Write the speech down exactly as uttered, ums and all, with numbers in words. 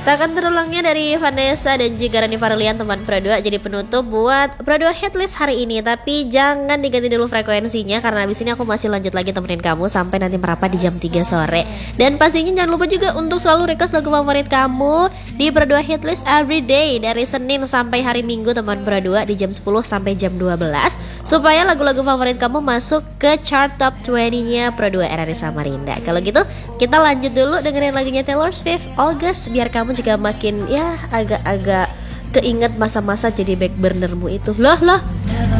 Takkan terulangnya dari Vanessa dan juga Rani Farlian teman Pro dua jadi penutup buat Pro dua Hitlist hari ini. Tapi jangan diganti dulu frekuensinya karena abis ini aku masih lanjut lagi temenin kamu sampai nanti merapat di jam tiga sore. Dan pastinya jangan lupa juga untuk selalu request lagu favorit kamu di Pro dua Hitlist everyday dari Senin sampai hari Minggu teman Pro dua di jam sepuluh sampai jam dua belas supaya lagu-lagu favorit kamu masuk ke chart top dua puluh-nya Pro dua R R I Samarinda. Kalau gitu kita lanjut dulu dengerin lagunya Taylor Swift August biar kamu juga makin ya agak-agak keinget masa-masa jadi backburnermu itu. Loh loh